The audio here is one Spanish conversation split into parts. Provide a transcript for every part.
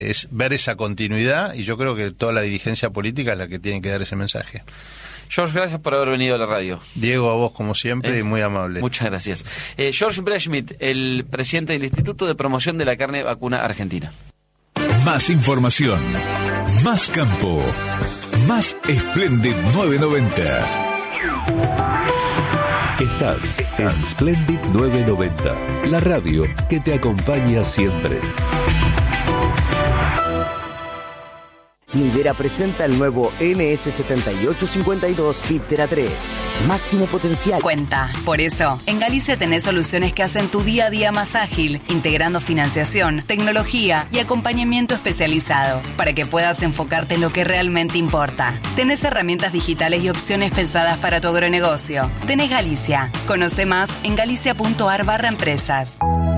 es ver esa continuidad, y yo creo que toda la dirigencia política es la que tiene que dar ese mensaje. George, gracias por haber venido a la radio. Diego, a vos como siempre, y muy amable. Muchas gracias. George Breshmit, el presidente del Instituto de Promoción de la Carne Vacuna Argentina. Más información, más campo, más Splendid 990. Estás en Splendid 990, la radio que te acompaña siempre. Nidera presenta el nuevo NS7852 Viptera 3. Máximo potencial. Cuenta. Por eso, en Galicia tenés soluciones que hacen tu día a día más ágil, integrando financiación, tecnología y acompañamiento especializado, para que puedas enfocarte en lo que realmente importa. Tenés herramientas digitales y opciones pensadas para tu agronegocio. Tenés Galicia. Conoce más en galicia.ar/empresas.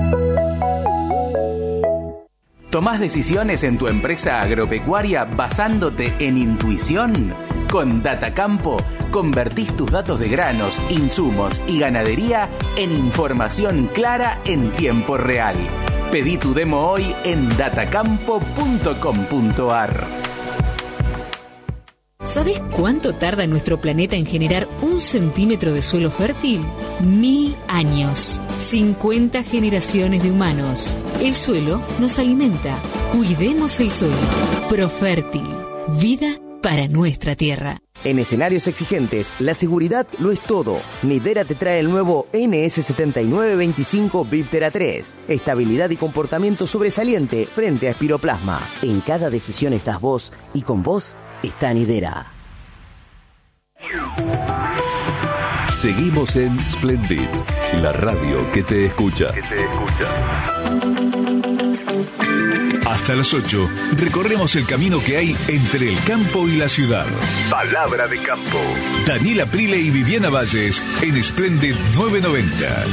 ¿Tomás decisiones en tu empresa agropecuaria basándote en intuición? Con Datacampo, convertís tus datos de granos, insumos y ganadería en información clara en tiempo real. Pedí tu demo hoy en datacampo.com.ar. ¿Sabes cuánto tarda nuestro planeta en generar 1 centímetro de suelo fértil? 1000 años. 50 generaciones de humanos. El suelo nos alimenta. Cuidemos el suelo. Profértil. Vida para nuestra tierra. En escenarios exigentes, la seguridad lo es todo. Nidera te trae el nuevo NS7925 Viptera 3. Estabilidad y comportamiento sobresaliente frente a espiroplasma. En cada decisión estás vos, y con vos está Nidera. Seguimos en Splendid, la radio que te escucha. Hasta las 8 recorremos el camino que hay entre el campo y la ciudad. Palabra de campo. Daniela Prile y Viviana Valles en Splendid 990.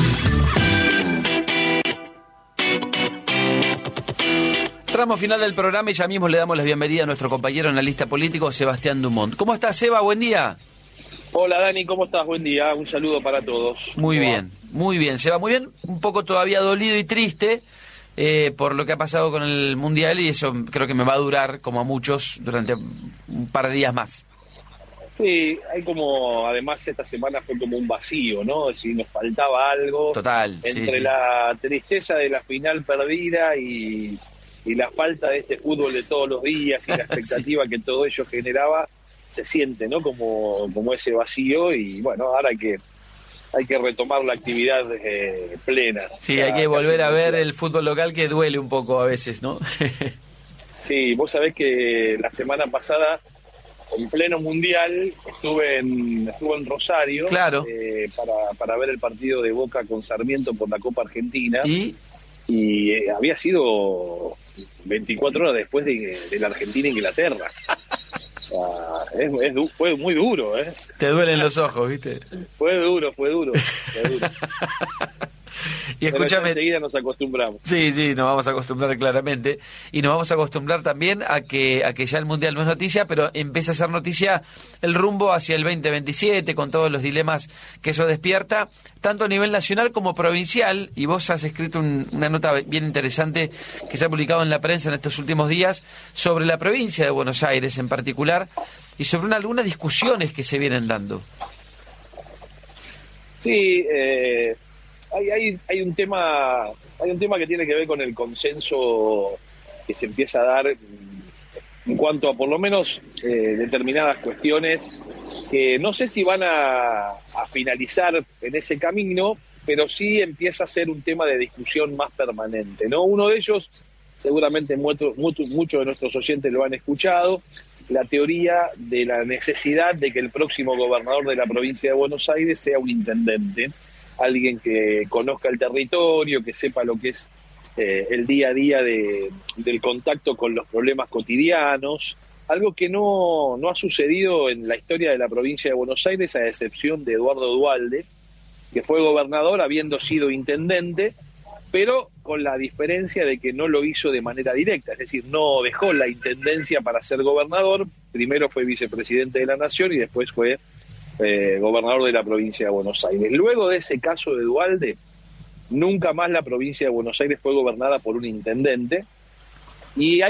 Tramo final del programa y ya mismo le damos la bienvenida a nuestro compañero analista político, Sebastián Dumont. ¿Cómo estás, Seba? Buen día. Hola, Dani, ¿cómo estás? Buen día, un saludo para todos. Muy bien, Seba, muy bien. Un poco todavía dolido y triste por lo que ha pasado con el Mundial, y eso creo que me va a durar, como a muchos, durante un par de días más. Sí, hay como, además esta semana fue como un vacío, ¿no? Si nos faltaba algo. Total, entre sí. La tristeza de la final perdida y la falta de este fútbol de todos los días y la expectativa que todo ello generaba, se siente, ¿no? Como ese vacío, y bueno, ahora hay que retomar la actividad plena. Sí, hay que volver a ver el fútbol local, que duele un poco a veces, ¿no? Sí, vos sabés que la semana pasada, en pleno mundial, estuve en Rosario, claro, para ver el partido de Boca con Sarmiento por la Copa Argentina, y había sido 24 horas después de la Argentina-Inglaterra. Fue muy duro, ¿eh? Te duelen los ojos, ¿viste? Fue duro. Y escúchame, enseguida nos acostumbramos. Sí, nos vamos a acostumbrar claramente, y nos vamos a acostumbrar también a que ya el Mundial no es noticia, pero empieza a ser noticia el rumbo hacia el 2027, con todos los dilemas que eso despierta, tanto a nivel nacional como provincial. Y vos has escrito una nota bien interesante que se ha publicado en la prensa en estos últimos días sobre la provincia de Buenos Aires en particular, y sobre algunas discusiones que se vienen dando. Sí, hay un tema que tiene que ver con el consenso que se empieza a dar en cuanto a, por lo menos, determinadas cuestiones que no sé si van a finalizar en ese camino, pero sí empieza a ser un tema de discusión más permanente, ¿no? Uno de ellos, seguramente muchos de nuestros oyentes lo han escuchado, la teoría de la necesidad de que el próximo gobernador de la provincia de Buenos Aires sea un intendente, alguien que conozca el territorio, que sepa lo que es el día a día del contacto con los problemas cotidianos, algo que no ha sucedido en la historia de la provincia de Buenos Aires, a excepción de Eduardo Duhalde, que fue gobernador habiendo sido intendente, pero con la diferencia de que no lo hizo de manera directa, es decir, no dejó la intendencia para ser gobernador, primero fue vicepresidente de la Nación y después fue gobernador de la provincia de Buenos Aires. Luego de ese caso de Duhalde, nunca más la provincia de Buenos Aires fue gobernada por un intendente, Y